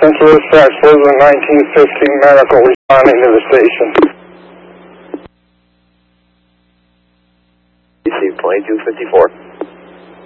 Central Dispatch, this is a 1915 medical responding to the station. PC 2254.